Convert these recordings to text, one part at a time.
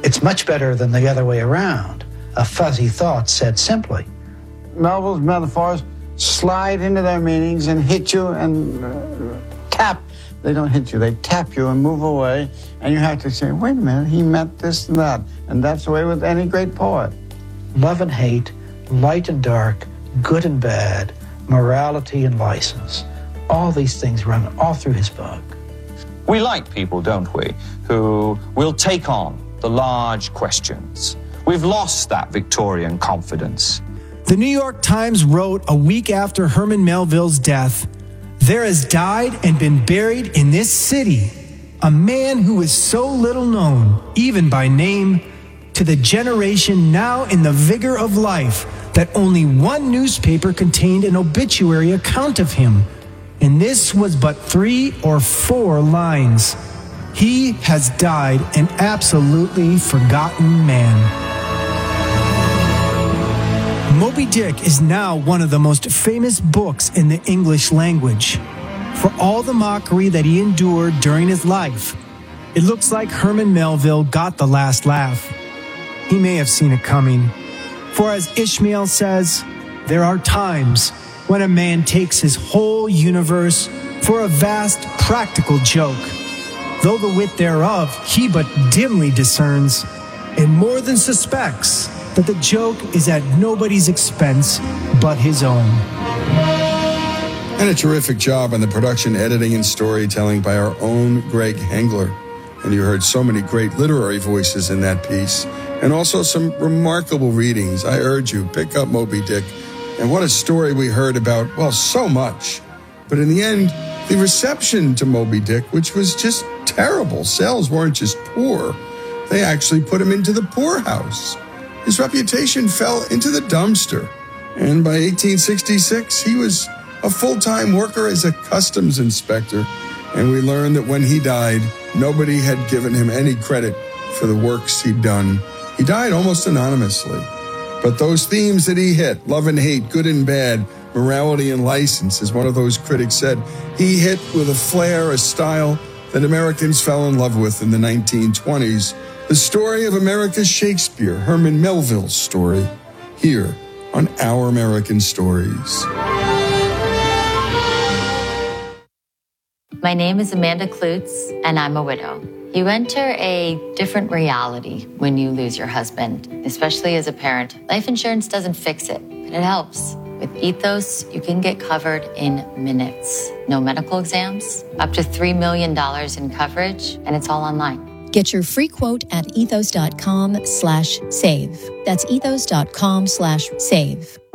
It's much better than the other way around, a fuzzy thought said simply. Melville's metaphors slide into their meanings and hit you and tap. They don't hit you, they tap you and move away, and you have to say, wait a minute, he meant this and that. And that's the way with any great poet. Love and hate, light and dark, good and bad, morality and license. All these things run all through his book. We like people, don't we, who will take on the large questions. We've lost that Victorian confidence. The New York Times wrote a week after Herman Melville's death, "There has died and been buried in this city a man who is so little known, even by name, to the generation now in the vigor of life that only one newspaper contained an obituary account of him. And this was but 3 or 4 lines. He has died an absolutely forgotten man." Moby Dick is now one of the most famous books in the English language. For all the mockery that he endured during his life, it looks like Herman Melville got the last laugh. He may have seen it coming. For as Ishmael says, there are times when a man takes his whole universe for a vast practical joke, though the wit thereof he but dimly discerns, and more than suspects that the joke is at nobody's expense but his own. And a terrific job on the production, editing, and storytelling by our own Greg Hengler. And you heard so many great literary voices in that piece, and also some remarkable readings. I urge you, pick up Moby Dick. And what a story we heard about, well, so much. But in the end, the reception to Moby Dick, which was just terrible. Sales weren't just poor. They actually put him into the poorhouse. His reputation fell into the dumpster. And by 1866, he was a full-time worker as a customs inspector. And we learned that when he died, nobody had given him any credit for the works he'd done. He died almost anonymously. But those themes that he hit, love and hate, good and bad, morality and license, as one of those critics said, he hit with a flair, a style that Americans fell in love with in the 1920s. The story of America's Shakespeare, Herman Melville's story, here on Our American Stories. My name is Amanda Klutz, and I'm a widow. You enter a different reality when you lose your husband, especially as a parent. Life insurance doesn't fix it, but it helps. With Ethos, you can get covered in minutes. No medical exams, up to $3 million in coverage, and it's all online. Get your free quote at ethos.com/save. That's ethos.com/save.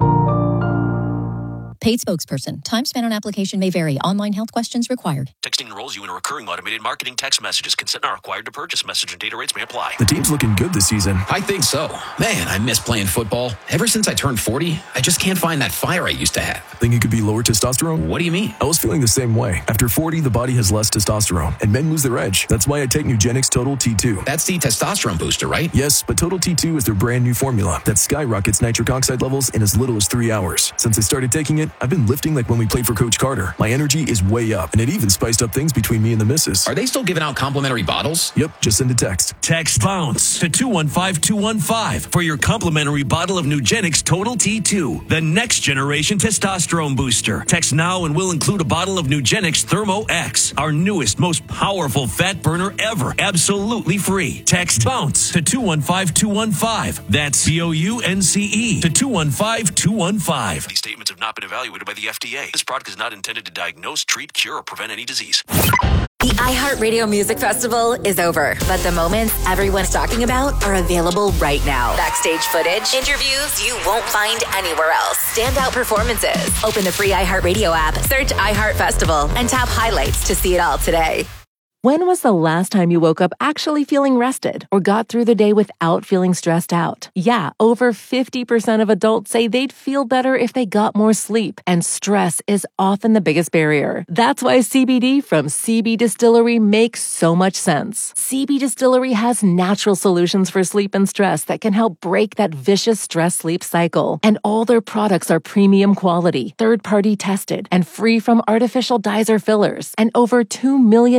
Paid spokesperson. Time spent on application may vary. Online health questions required. Texting enrolls you in a recurring automated marketing text messages. Consent not required to purchase. Message and data rates may apply. The team's looking good this season. I think so. Man, I miss playing football. Ever since I turned 40, I just can't find that fire I used to have. Think it could be lower testosterone? What do you mean? I was feeling the same way. After 40, the body has less testosterone, and men lose their edge. That's why I take Nugenix Total T2. That's the testosterone booster, right? Yes, but Total T2 is their brand new formula that skyrockets nitric oxide levels in as little as 3 hours. Since I started taking it, I've been lifting like when we played for Coach Carter. My energy is way up, and it even spiced up things between me and the missus. Are they still giving out complimentary bottles? Yep, just send a text. Text BOUNCE to 215-215 for your complimentary bottle of Nugenix Total T2, the next generation testosterone booster. Text now and we'll include a bottle of Nugenix Thermo X, our newest, most powerful fat burner ever, absolutely free. Text BOUNCE to 215-215. That's BOUNCE to 215-215. These statements have not been evaluated by the FDA. This product is not intended to diagnose, treat, cure, or prevent any disease. The iHeartRadio Music Festival is over, but the moments everyone's talking about are available right now. Backstage footage, interviews you won't find anywhere else, standout performances. Open the free iHeartRadio app, search iHeart Festival, and tap highlights to see it all today. When was the last time you woke up actually feeling rested or got through the day without feeling stressed out? Yeah, over 50% of adults say they'd feel better if they got more sleep, and stress is often the biggest barrier. That's why CBD from CB Distillery makes so much sense. CB Distillery has natural solutions for sleep and stress that can help break that vicious stress-sleep cycle. And all their products are premium quality, third-party tested, and free from artificial dyes or fillers. And over 2 million customers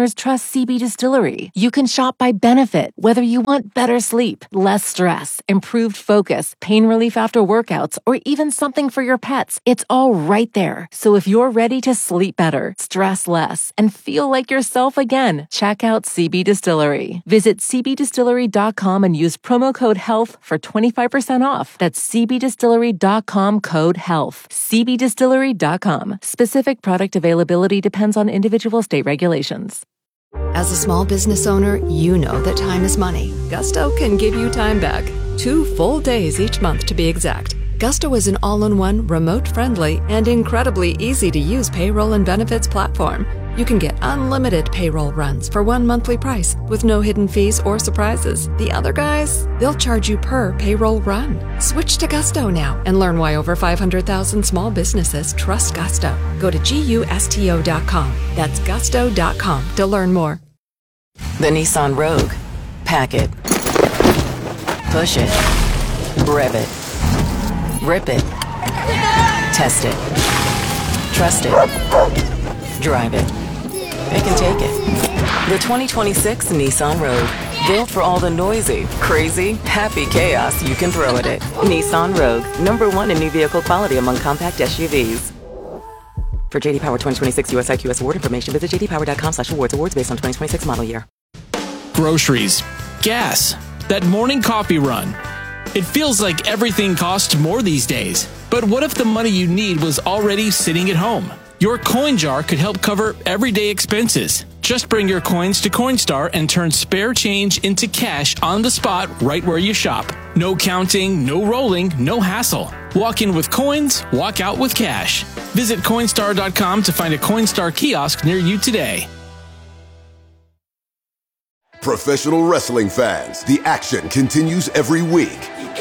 customers trust CB Distillery. You can shop by benefit, whether you want better sleep, less stress, improved focus, pain relief after workouts, or even something for your pets. It's all right there. So if you're ready to sleep better, stress less, and feel like yourself again, check out CB Distillery. Visit cbdistillery.com and use promo code HEALTH for 25% off. That's cbdistillery.com, code HEALTH. cbdistillery.com. Specific product availability depends on individual state regulations. As a small business owner, you know that time is money. Gusto can give you time back. 2 full days each month to be exact. Gusto is an all-in-one, remote-friendly, and incredibly easy-to-use payroll and benefits platform. You can get unlimited payroll runs for one monthly price with no hidden fees or surprises. The other guys, they'll charge you per payroll run. Switch to Gusto now and learn why over 500,000 small businesses trust Gusto. Go to GUSTO.com. That's gusto.com to learn more. The Nissan Rogue. Pack it. Push it. Rev it. Rip it. Test it. Trust it. Drive it. Pick and take it. The 2026 Nissan Rogue. Built for all the noisy, crazy, happy chaos you can throw at it. Nissan Rogue. #1 in new vehicle quality among compact SUVs. For JD Power 2026 US IQS award information, visit jdpower.com/awards. Awards based on 2026 model year. Groceries. Gas. That morning coffee run. It feels like everything costs more these days. But what if the money you need was already sitting at home? Your coin jar could help cover everyday expenses. Just bring your coins to Coinstar and turn spare change into cash on the spot right where you shop. No counting, no rolling, no hassle. Walk in with coins, walk out with cash. Visit Coinstar.com to find a Coinstar kiosk near you today. Professional wrestling fans, the action continues every week.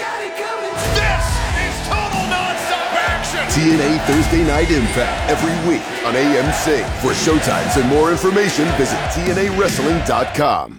TNA Thursday Night Impact every week on AMC. For showtimes and more information, visit TNAWrestling.com.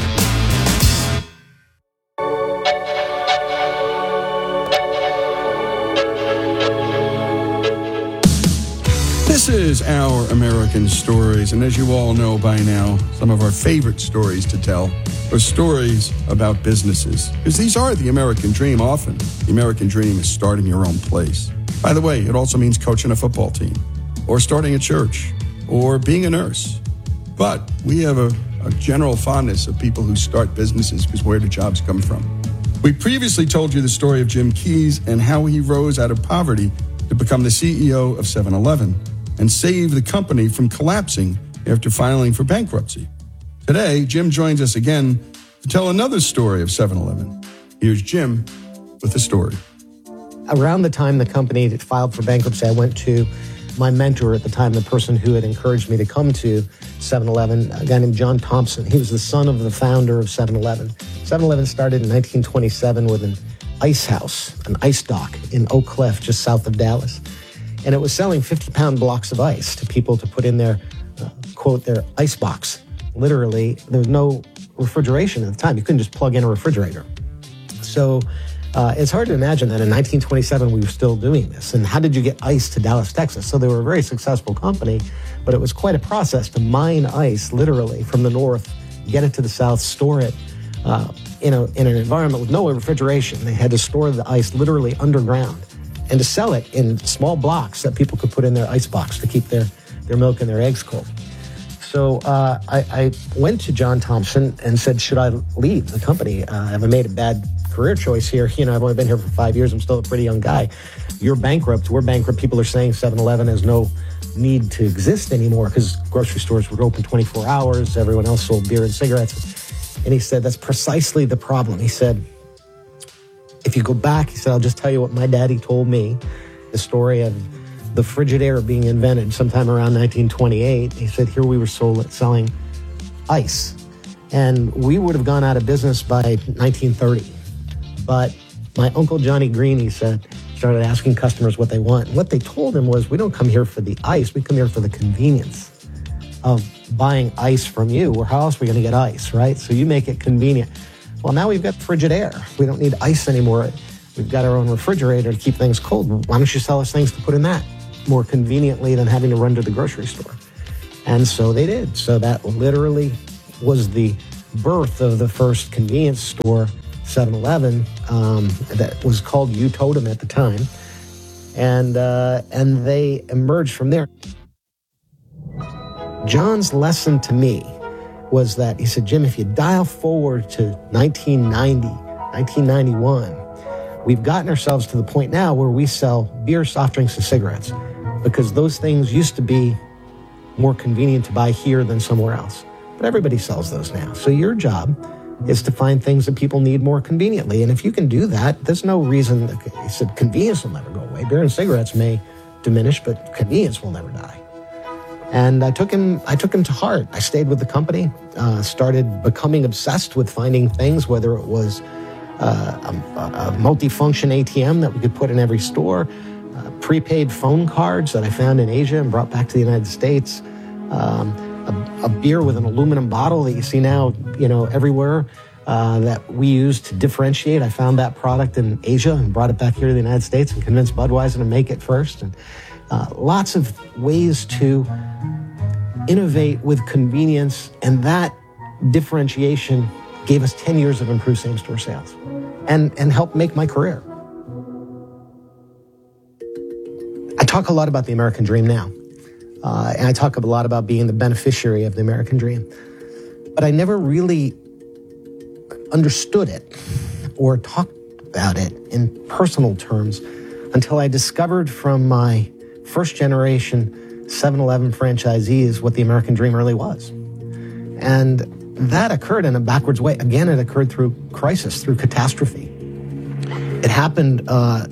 This is Our American Stories, and as you all know by now, some of our favorite stories to tell are stories about businesses, because these are the American dream often. The American dream is starting your own place. By the way, it also means coaching a football team, or starting a church, or being a nurse. But we have a general fondness of people who start businesses because where do jobs come from? We previously told you the story of Jim Keyes and how he rose out of poverty to become the CEO of 7-Eleven and save the company from collapsing after filing for bankruptcy. Today, Jim joins us again to tell another story of 7-Eleven. Here's Jim with the story. Around the time the company filed for bankruptcy, I went to my mentor at the time, the person who had encouraged me to come to 7-Eleven, a guy named John Thompson. He was the son of the founder of 7-Eleven. 7-Eleven started in 1927 with an ice house, an ice dock in Oak Cliff, just south of Dallas. And it was selling 50-pound blocks of ice to people to put in their, quote, their ice box. Literally, there was no refrigeration at the time. You couldn't just plug in a refrigerator. So it's hard to imagine that in 1927 we were still doing this. And how did you get ice to Dallas, Texas? So they were a very successful company, but it was quite a process to mine ice literally from the north, get it to the south, store it in an environment with no refrigeration. They had to store the ice literally underground and to sell it in small blocks that people could put in their ice box to keep their milk and their eggs cold. So I went to John Thompson and said, should I leave the company? Have I made a bad career choice here? You know, I've only been here for 5 years. I'm still a pretty young guy. You're bankrupt. We're bankrupt. People are saying 7-Eleven has no need to exist anymore because grocery stores were open 24 hours. Everyone else sold beer and cigarettes. And he said, that's precisely the problem. He said, if you go back, he said, I'll just tell you what my daddy told me, the story of the Frigidaire being invented sometime around 1928. He said, here we were selling ice. And we would have gone out of business by 1930. But my Uncle Johnny Green, he said, started asking customers what they want. And what they told him was, we don't come here for the ice. We come here for the convenience of buying ice from you. Or how else are we going to get ice, right? So you make it convenient. Well, now we've got Frigidaire. We don't need ice anymore. We've got our own refrigerator to keep things cold. Why don't you sell us things to put in that more conveniently than having to run to the grocery store? And so they did. So that literally was the birth of the first convenience store, 7-Eleven, that was called Utotem at the time. And they emerged from there. John's lesson to me was that he said, Jim, if you dial forward to 1990, 1991, we've gotten ourselves to the point now where we sell beer, soft drinks, and cigarettes because those things used to be more convenient to buy here than somewhere else. But everybody sells those now. So your job is to find things that people need more conveniently. And if you can do that, there's no reason. He said convenience will never go away. Beer and cigarettes may diminish, but convenience will never die. And I took him to heart. I stayed with the company, started becoming obsessed with finding things, whether it was a multifunction ATM that we could put in every store, prepaid phone cards that I found in Asia and brought back to the United States, a beer with an aluminum bottle that you see now, everywhere, that we use to differentiate. I found that product in Asia and brought it back here to the United States and convinced Budweiser to make it first. And lots of ways to innovate with convenience, and that differentiation gave us 10 years of improved same-store sales and helped make my career. I talk a lot about the American dream now, and I talk a lot about being the beneficiary of the American dream, but I never really understood it or talked about it in personal terms until I discovered from my first-generation 7-Eleven franchisees what the American dream really was. And that occurred in a backwards way. Again, it occurred through crisis, through catastrophe. It happened on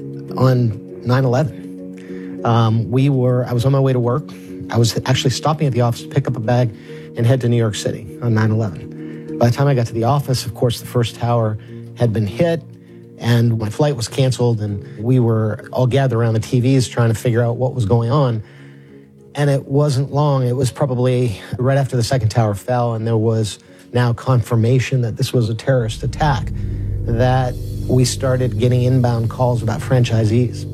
9/11. I was on my way to work. I was actually stopping at the office to pick up a bag and head to New York City on 9/11. By the time I got to the office, of course, the first tower had been hit, and my flight was canceled, and we were all gathered around the TVs trying to figure out what was going on. And it wasn't long. It was probably right after the second tower fell, and there was now confirmation that this was a terrorist attack, that we started getting inbound calls about franchisees.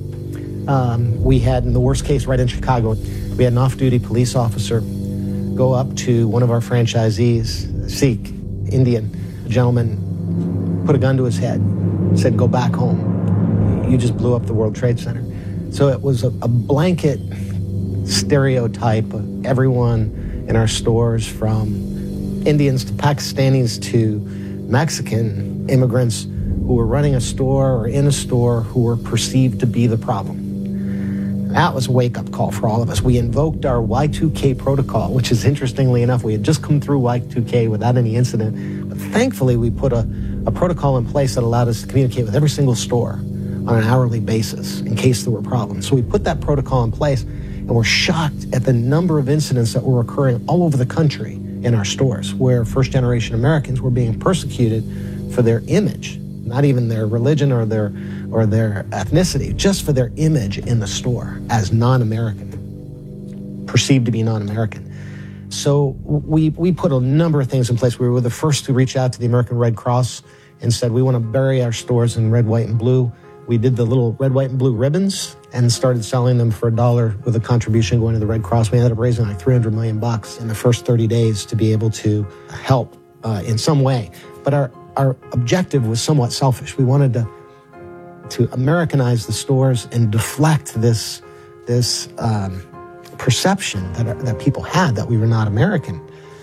We had, in the worst case, right in Chicago, we had an off-duty police officer go up to one of our franchisees, Sikh, Indian gentleman, put a gun to his head, said, "Go back home. You just blew up the World Trade Center." So it was a blanket stereotype of everyone in our stores, from Indians to Pakistanis to Mexican immigrants who were running a store or in a store who were perceived to be the problem. That was a wake-up call for all of us. We invoked our Y2K protocol, which is, interestingly enough, we had just come through Y2K without any incident. But thankfully, we put a protocol in place that allowed us to communicate with every single store on an hourly basis in case there were problems. So we put that protocol in place, and we're shocked at the number of incidents that were occurring all over the country in our stores, where first-generation Americans were being persecuted for their image, not even their religion or their ethnicity, just for their image in the store as non-American, perceived to be non-American. So we put a number of things in place. We were the first to reach out to the American Red Cross and said, we want to bury our stores in red, white, and blue. We did the little red, white, and blue ribbons and started selling them for $1 with a contribution going to the Red Cross. We ended up raising like $300 million in the first 30 days to be able to help in some way. But our objective was somewhat selfish. We wanted to Americanize the stores and deflect this perception that people had that we were not American.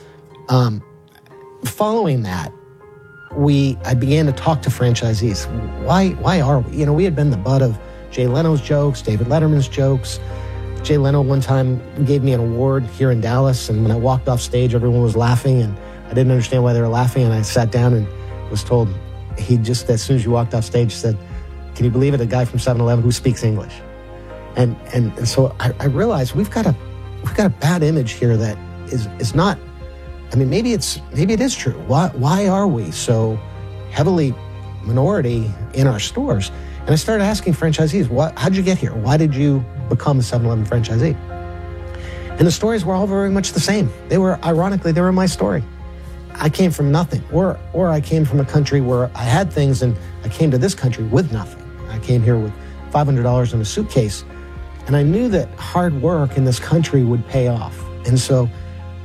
Following that, I began to talk to franchisees. Why are we? We had been the butt of Jay Leno's jokes, David Letterman's jokes. Jay Leno one time gave me an award here in Dallas, and when I walked off stage, everyone was laughing, and I didn't understand why they were laughing, and I sat down and was told, he just, as soon as you walked off stage, said, "Can you believe it, a guy from 7-Eleven who speaks English?" And so I realized we've got a bad image here that is not. I mean, maybe it is true. Why are we so heavily minority in our stores? And I started asking franchisees, how'd you get here? Why did you become a 7-Eleven franchisee? And the stories were all very much the same. They were my story. I came from nothing, or I came from a country where I had things, and I came to this country with nothing. I came here with $500 in a suitcase, and I knew that hard work in this country would pay off. And so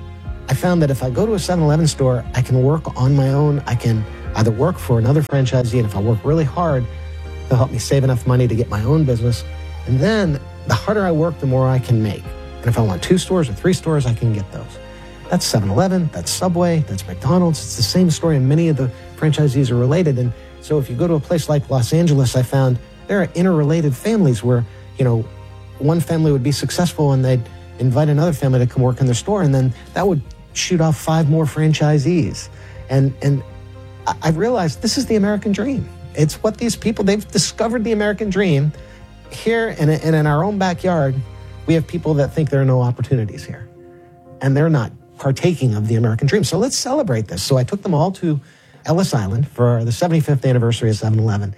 I found that if I go to a 7-Eleven store, I can work on my own. I can either work for another franchisee, and if I work really hard, they'll help me save enough money to get my own business. And then the harder I work, the more I can make. And if I want 2 stores or 3 stores, I can get those. That's 7-Eleven, that's Subway, that's McDonald's. It's the same story, and many of the franchisees are related. And so if you go to a place like Los Angeles, I found there are interrelated families where, one family would be successful and they'd invite another family to come work in their store, and then that would shoot off 5 more franchisees. And I realized this is the American dream. It's what these people, they've discovered the American dream. Here and in our own backyard, we have people that think there are no opportunities here, and they're not partaking of the American dream. So let's celebrate this. So I took them all to Ellis Island for the 75th anniversary of 7-Eleven.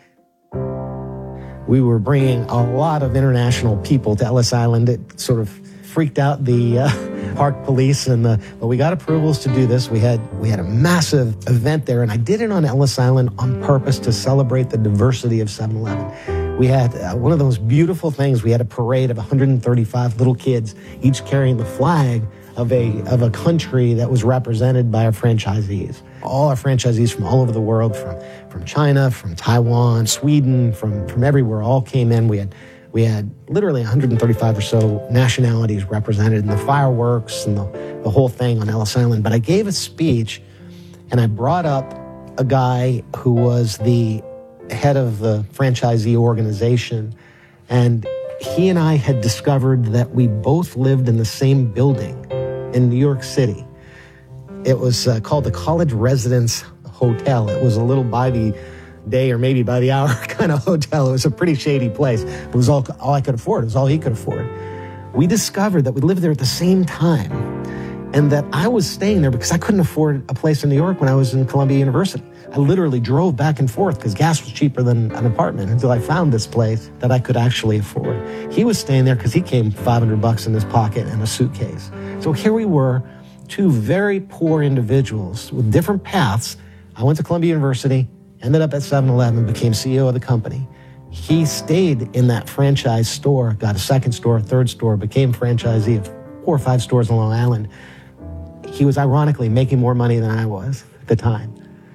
We were bringing a lot of international people to Ellis Island. It sort of freaked out the park police, but we got approvals to do this. We had a massive event there, and I did it on Ellis Island on purpose to celebrate the diversity of 7-Eleven. We had one of those beautiful things. We had a parade of 135 little kids, each carrying the flag of a country that was represented by our franchisees. All our franchisees from all over the world, from China, from Taiwan, Sweden, from everywhere, all came in. We had literally 135 or so nationalities represented in the fireworks and the whole thing on Ellis Island. But I gave a speech, and I brought up a guy who was the head of the franchisee organization, and he and I had discovered that we both lived in the same building in New York City. It was called the College Residence Hotel. It was a little by the day or maybe by the hour kind of hotel. It was a pretty shady place. It was all I could afford. It was all he could afford. We discovered that we lived there at the same time, and that I was staying there because I couldn't afford a place in New York when I was in Columbia University. I literally drove back and forth because gas was cheaper than an apartment until I found this place that I could actually afford. He was staying there because he came $500 in his pocket and a suitcase. So here we were, 2 very poor individuals with different paths. I went to Columbia University, ended up at 7-Eleven, became CEO of the company. He stayed in that franchise store, got a second store, a third store, became franchisee of 4 or 5 stores on Long Island. He was ironically making more money than I was at the time.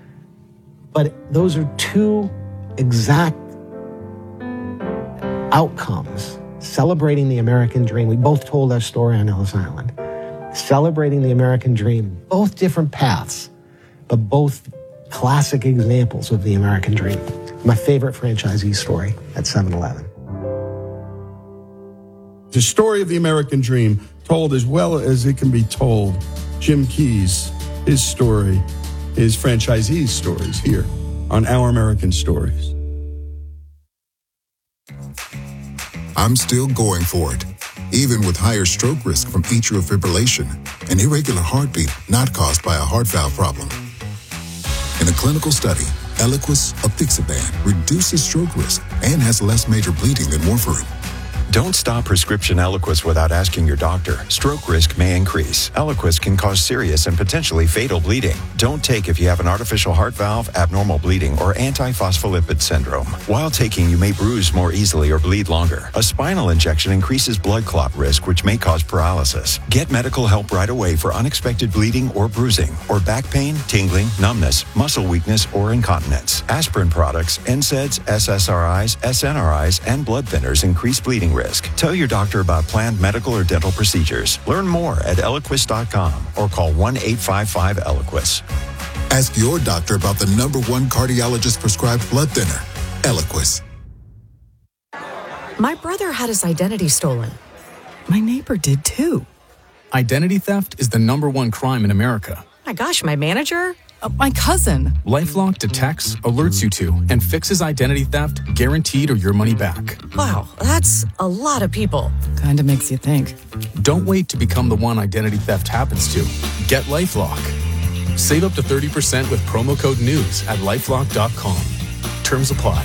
But those are 2 exact outcomes celebrating the American dream. We both told our story on Ellis Island. Celebrating the American dream. Both different paths, but both classic examples of the American dream. My favorite franchisee story at 7-Eleven. The story of the American dream, told as well as it can be told. Jim Keyes, his story, his franchisees' stories here on Our American Stories. I'm still going for it, even with higher stroke risk from atrial fibrillation, an irregular heartbeat not caused by a heart valve problem. In a clinical study, Eliquis apixaban reduces stroke risk and has less major bleeding than warfarin. Don't stop prescription Eliquis without asking your doctor. Stroke risk may increase. Eliquis can cause serious and potentially fatal bleeding. Don't take if you have an artificial heart valve, abnormal bleeding, or antiphospholipid syndrome. While taking, you may bruise more easily or bleed longer. A spinal injection increases blood clot risk, which may cause paralysis. Get medical help right away for unexpected bleeding or bruising, or back pain, tingling, numbness, muscle weakness, or incontinence. Aspirin products, NSAIDs, SSRIs, SNRIs, and blood thinners increase bleeding risk. Tell your doctor about planned medical or dental procedures. Learn more at Eliquis.com or call 1-855-ELIQUIS. Ask your doctor about the #1 cardiologist prescribed blood thinner, Eliquis. My brother had his identity stolen. My neighbor did too. Identity theft is the #1 crime in America. My gosh, my manager? My cousin. LifeLock detects, alerts you to, and fixes identity theft, guaranteed or your money back. Wow, that's a lot of people. Kinda makes you think. Don't wait to become the one identity theft happens to. Get LifeLock. Save up to 30% with promo code NEWS at LifeLock.com. Terms apply.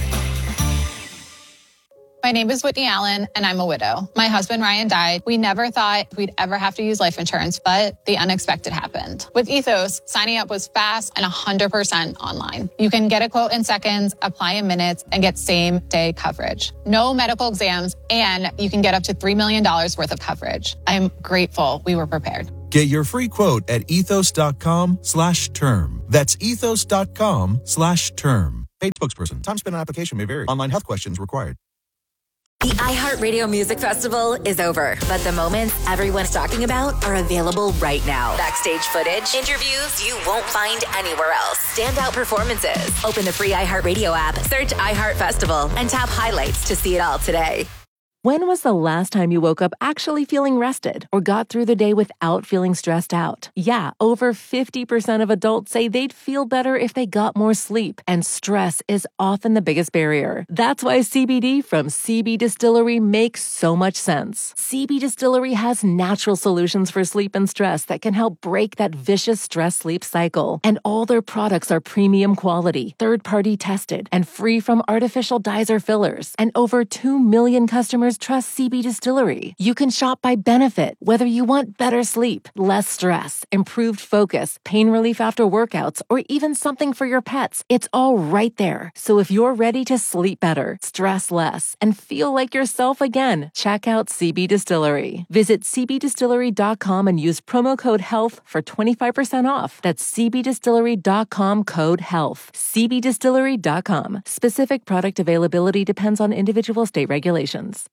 My name is Whitney Allen, and I'm a widow. My husband, Ryan, died. We never thought we'd ever have to use life insurance, but the unexpected happened. With Ethos, signing up was fast and 100% online. You can get a quote in seconds, apply in minutes, and get same-day coverage. No medical exams, and you can get up to $3 million worth of coverage. I'm grateful we were prepared. Get your free quote at ethos.com/term. That's ethos.com/term. Paid spokesperson. Time spent on application may vary. Online health questions required. The iHeartRadio Music Festival is over, but the moments everyone's talking about are available right now. Backstage footage, interviews you won't find anywhere else, standout performances. Open the free iHeartRadio app, search iHeart Festival, and tap highlights to see it all today. When was the last time you woke up actually feeling rested or got through the day without feeling stressed out? Yeah, over 50% of adults say they'd feel better if they got more sleep, and stress is often the biggest barrier. That's why CBD from CB Distillery makes so much sense. CB Distillery has natural solutions for sleep and stress that can help break that vicious stress-sleep cycle. And all their products are premium quality, third-party tested, and free from artificial dyes or fillers. And over 2 million customers trust CB Distillery. You can shop by benefit, whether you want better sleep, less stress, improved focus, pain relief after workouts, or even something for your pets. It's all right there. So if you're ready to sleep better, stress less, and feel like yourself again, check out CB Distillery. Visit cbdistillery.com and use promo code HEALTH for 25% off. That's cbdistillery.com code HEALTH. cbdistillery.com. Specific product availability depends on individual state regulations.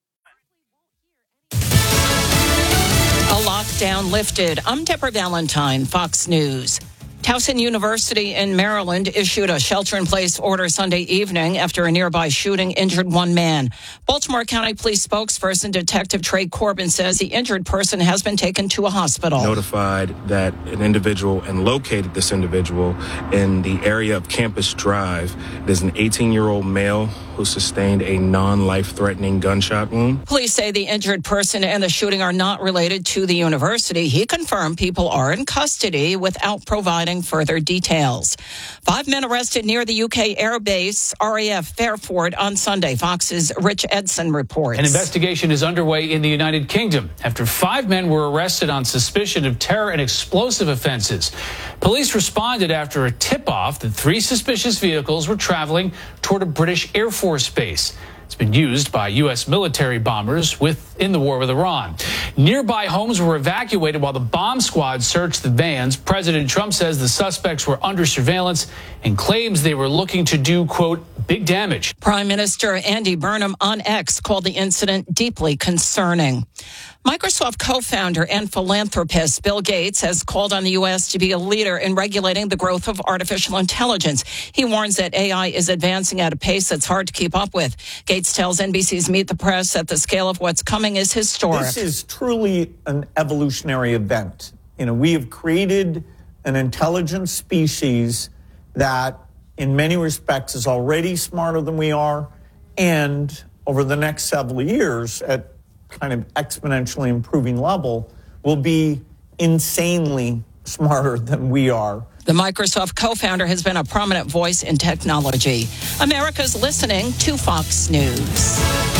A lockdown lifted. I'm Deborah Valentine, Fox News. Towson University in Maryland issued a shelter-in-place order Sunday evening after a nearby shooting injured one man. Baltimore County Police spokesperson Detective Trey Corbin says the injured person has been taken to a hospital. Notified that an individual and located this individual in the area of Campus Drive. It is an 18-year-old male who sustained a non-life-threatening gunshot wound. Police say the injured person and the shooting are not related to the university. He confirmed people are in custody without providing further details. 5 men arrested near the UK Air Base RAF Fairford on Sunday. Fox's Rich Edson reports. An investigation is underway in the United Kingdom after 5 men were arrested on suspicion of terror and explosive offenses. Police responded after a tip-off that 3 suspicious vehicles were traveling toward a British Air Force base. It's been used by U.S. military bombers in the war with Iran. Nearby homes were evacuated while the bomb squad searched the vans. President Trump says the suspects were under surveillance and claims they were looking to do, quote, big damage. Prime Minister Andy Burnham on X called the incident deeply concerning. Microsoft co-founder and philanthropist Bill Gates has called on the U.S. to be a leader in regulating the growth of artificial intelligence. He warns that AI is advancing at a pace that's hard to keep up with. Gates tells NBC's Meet the Press that the scale of what's coming is historic. This is truly an evolutionary event. We have created an intelligent species that in many respects is already smarter than we are, and over the next several years at kind of exponentially improving level will be insanely smarter than we are. The Microsoft co-founder has been a prominent voice in technology. America's listening to Fox News.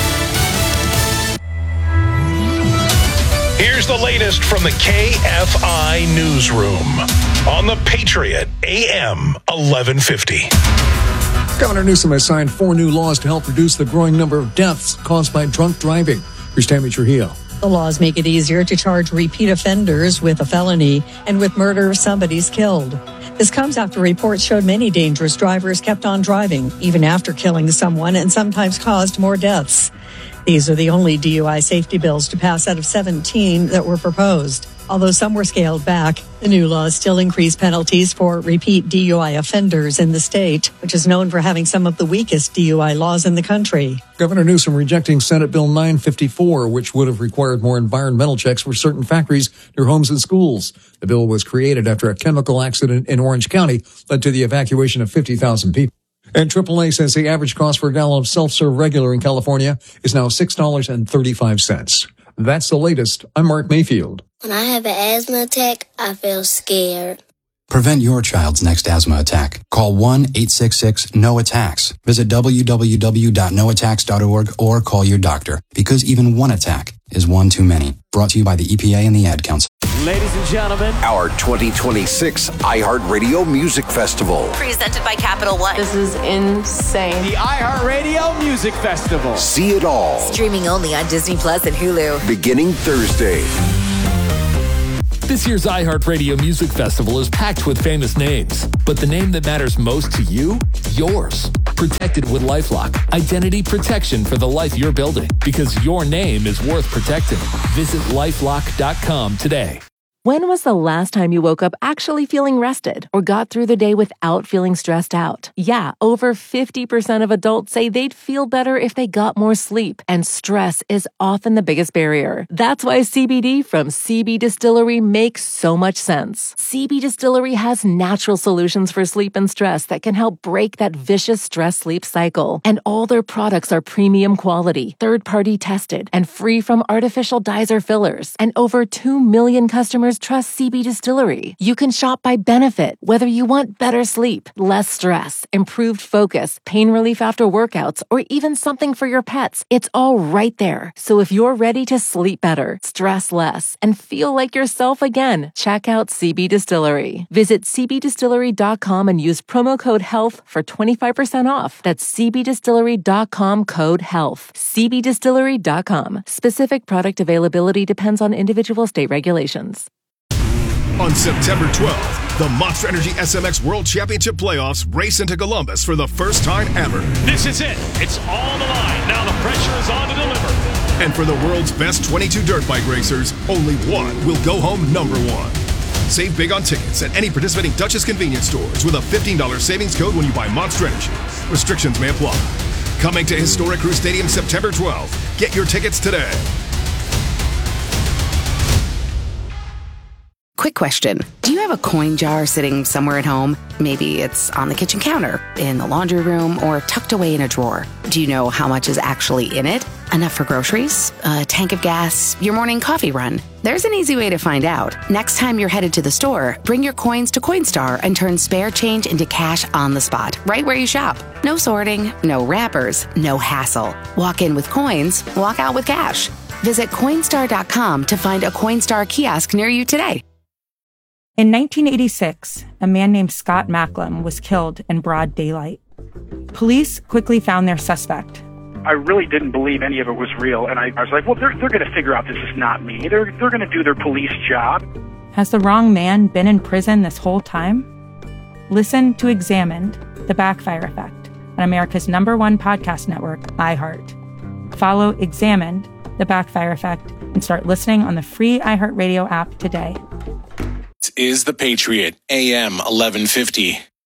Here's the latest from the KFI Newsroom on the Patriot AM 1150. Governor Newsom has signed 4 new laws to help reduce the growing number of deaths caused by drunk driving. Here's Tammy Trujillo. The laws make it easier to charge repeat offenders with a felony and with murder if somebody's killed. This comes after reports showed many dangerous drivers kept on driving, even after killing someone, and sometimes caused more deaths. These are the only DUI safety bills to pass out of 17 that were proposed. Although some were scaled back, the new laws still increase penalties for repeat DUI offenders in the state, which is known for having some of the weakest DUI laws in the country. Governor Newsom rejecting Senate Bill 954, which would have required more environmental checks for certain factories near homes and schools. The bill was created after a chemical accident in Orange County led to the evacuation of 50,000 people. And AAA says the average cost for a gallon of self-serve regular in California is now $6.35. That's the latest. I'm Mark Mayfield. When I have an asthma attack, I feel scared. Prevent your child's next asthma attack. Call 1-866-NO-ATTACKS. Visit www.noattacks.org or call your doctor, because even one attack is one too many. Brought to you by the EPA and the Ad Council. Ladies and gentlemen, our 2026 iHeartRadio Music Festival. Presented by Capital One. This is insane. The iHeartRadio Music Festival. See it all. Streaming only on Disney Plus and Hulu. Beginning Thursday. This year's iHeartRadio Music Festival is packed with famous names, but the name that matters most to you? Yours. Protected with LifeLock. Identity protection for the life you're building, because your name is worth protecting. Visit LifeLock.com today. When was the last time you woke up actually feeling rested or got through the day without feeling stressed out? Yeah, over 50% of adults say they'd feel better if they got more sleep, and stress is often the biggest barrier. That's why CBD from CB Distillery makes so much sense. CB Distillery has natural solutions for sleep and stress that can help break that vicious stress-sleep cycle. And all their products are premium quality, third-party tested, and free from artificial dyes or fillers. And over 2 million customers trust CB Distillery. You can shop by benefit, whether you want better sleep, less stress, improved focus, pain relief after workouts, or even something for your pets. It's all right there. So if you're ready to sleep better, stress less, and feel like yourself again, check out CB Distillery. Visit cbdistillery.com and use promo code HEALTH for 25% off. That's cbdistillery.com code HEALTH. cbdistillery.com. Specific product availability depends on individual state regulations. On September 12th, the Monster Energy SMX World Championship Playoffs race into Columbus for the first time ever. This is it. It's all the line. Now the pressure is on to deliver. And for the world's best 22 dirt bike racers, only one will go home number one. Save big on tickets at any participating Duchess convenience stores with a $15 savings code when you buy Monster Energy. Restrictions may apply. Coming to Historic Crew Stadium September 12th. Get your tickets today. Quick question. Do you have a coin jar sitting somewhere at home? Maybe it's on the kitchen counter, in the laundry room, or tucked away in a drawer. Do you know how much is actually in it? Enough for groceries? A tank of gas? Your morning coffee run? There's an easy way to find out. Next time you're headed to the store, bring your coins to Coinstar and turn spare change into cash on the spot, right where you shop. No sorting, no wrappers, no hassle. Walk in with coins, walk out with cash. Visit Coinstar.com to find a Coinstar kiosk near you today. In 1986, a man named Scott Macklem was killed in broad daylight. Police quickly found their suspect. I really didn't believe any of it was real, and I was like, well, they're going to figure out this is not me. They're going to do their police job. Has the wrong man been in prison this whole time? Listen to Examined, The Backfire Effect, on America's #1 podcast network, iHeart. Follow Examined, The Backfire Effect, and start listening on the free iHeartRadio app today. Is The Patriot, AM 1150.